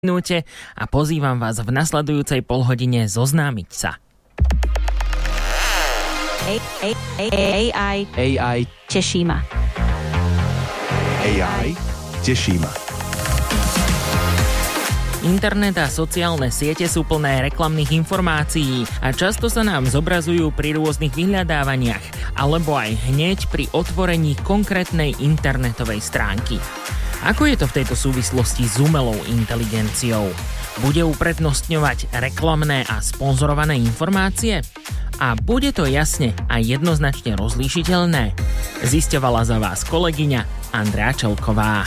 minúte a pozývam vás v nasledujúcej polhodine zoznámiť sa. AI teší ma. AI teší ma. Internet a sociálne siete sú plné reklamných informácií a často sa nám zobrazujú pri rôznych vyhľadávaniach alebo aj hneď pri otvorení konkrétnej internetovej stránky. Ako je to v tejto súvislosti s umelou inteligenciou? Bude uprednostňovať reklamné a sponzorované informácie? A bude to jasne a jednoznačne rozlíšiteľné? Zisťovala za vás kolegyňa Andrea Čelková.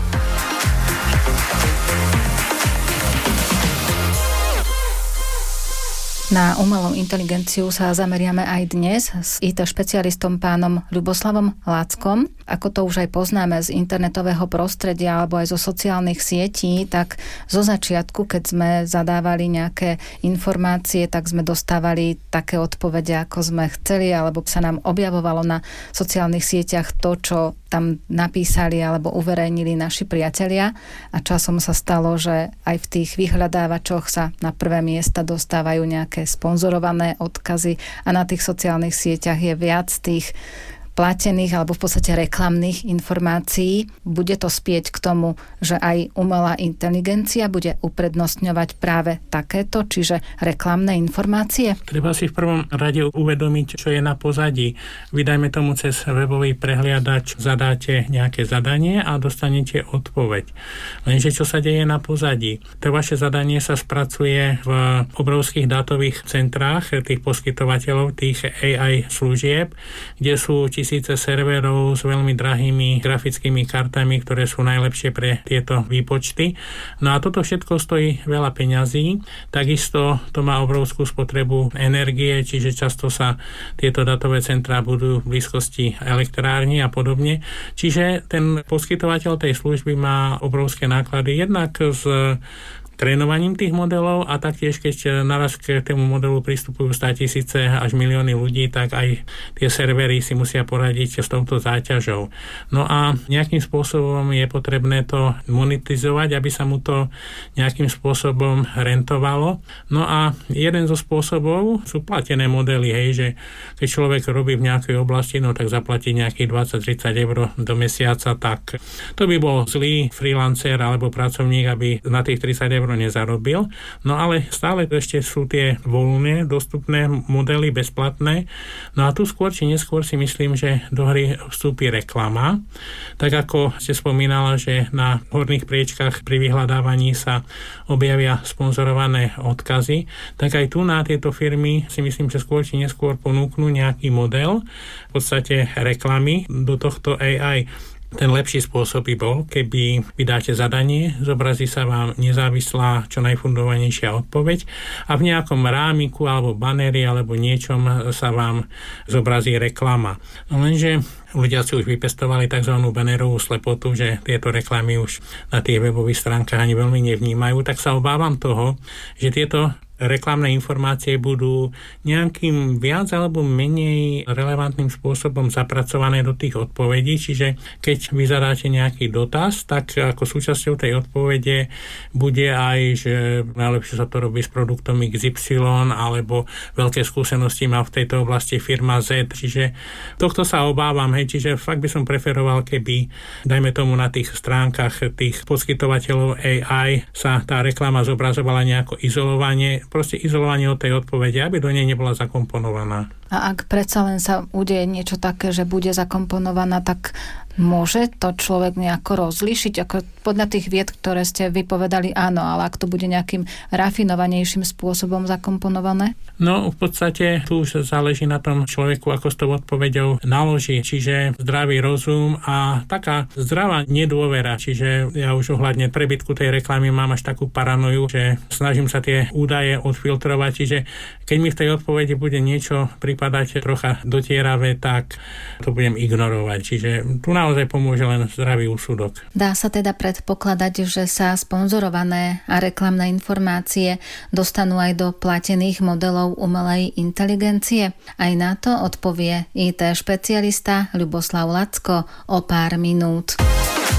Na umelú inteligenciu sa zameriame aj dnes s IT špecialistom pánom Ľuboslavom Lackom. Ako to už aj poznáme z internetového prostredia alebo aj zo sociálnych sietí, tak zo začiatku, keď sme zadávali nejaké informácie, tak sme dostávali také odpovede, ako sme chceli, alebo sa nám objavovalo na sociálnych sieťach to, čo tam napísali alebo uverejnili naši priatelia. A časom sa stalo, že aj v tých vyhľadávačoch sa na prvé miesta dostávajú nejaké sponzorované odkazy a na tých sociálnych sieťach je viac tých platených alebo v podstate reklamných informácií. Bude to spieť k tomu, že aj umelá inteligencia bude uprednostňovať práve takéto, čiže reklamné informácie? Treba si v prvom rade uvedomiť, čo je na pozadí. Vy dajme tomu cez webový prehliadač zadáte nejaké zadanie a dostanete odpoveď. Lenže čo sa deje na pozadí? To vaše zadanie sa spracuje v obrovských dátových centrách tých poskytovateľov, tých AI služieb, kde sú tisíce serverov s veľmi drahými grafickými kartami, ktoré sú najlepšie pre tieto výpočty. No a toto všetko stojí veľa peňazí. Takisto to má obrovskú spotrebu energie, čiže často sa tieto datové centrá budú v blízkosti elektrární a podobne. Čiže ten poskytovateľ tej služby má obrovské náklady jednak z trénovaním tých modelov a taktiež, keď naraz k tému modelu pristupujú 100 000 až milióny ľudí, tak aj tie servery si musia poradiť s touto záťažou. No a nejakým spôsobom je potrebné to monetizovať, aby sa mu to nejakým spôsobom rentovalo. No a jeden zo spôsobov sú platené modely, hej, že keď človek robí v nejakej oblasti, no tak zaplatí nejakých 20-30 eur do mesiaca, tak to by bol zlý freelancer alebo pracovník, aby na tých 30 eur nezarobil. No ale stále ešte sú tie voľné, dostupné modely, bezplatné. No a tu skôr či neskôr si myslím, že do hry vstúpi reklama. Tak ako ste spomínala, že na horných priečkách pri vyhľadávaní sa objavia sponzorované odkazy, tak aj tu na tieto firmy si myslím, že skôr či neskôr ponúknú nejaký model, v podstate reklamy do tohto AI. Ten lepší spôsob by bol, keby vydáte zadanie, zobrazí sa vám nezávislá, čo najfundovanejšia odpoveď a v nejakom rámiku alebo baneri alebo niečom sa vám zobrazí reklama. No lenže ľudia si už vypestovali tzv. Banerovú slepotu, že tieto reklamy už na tých webových stránkach ani veľmi nevnímajú, tak sa obávam toho, že tieto reklamné informácie budú nejakým viac alebo menej relevantným spôsobom zapracované do tých odpovedí, čiže keď vy zadáte nejaký dotaz, tak ako súčasťou tej odpovede bude aj, že najlepšie sa to robí s produktom XY alebo veľké skúsenosti má v tejto oblasti firma Z, čiže tohto sa obávam, hej, čiže fakt by som preferoval, keby dajme tomu na tých stránkach tých poskytovateľov AI sa tá reklama zobrazovala nejako izolovanie, proste izolovanie od tej odpovede, aby do nej nebola zakomponovaná. A ak predsa len sa udeje niečo také, že bude zakomponovaná, tak môže to človek nejako rozlíšiť? Ako podľa tých vied, ktoré ste vypovedali, áno, ale ak to bude nejakým rafinovanejším spôsobom zakomponované? No, v podstate tu už záleží na tom človeku, ako s tou odpoveďou naloží. Čiže zdravý rozum a taká zdravá nedôvera. Čiže ja už ohľadne prebytku tej reklamy mám až takú paranoju, že snažím sa tie údaje odfiltrovať. Čiže keď mi v tej odpovedi bude niečo pripadať trocha dotieravé, tak to budem ignorovať. Čiže tu naozaj pomôže len zdravý úsudok. Dá sa teda predpokladať, že sa sponzorované a reklamné informácie dostanú aj do platených modelov umelej inteligencie? Aj na to odpovie IT špecialista Ľuboslav Lacko o pár minút.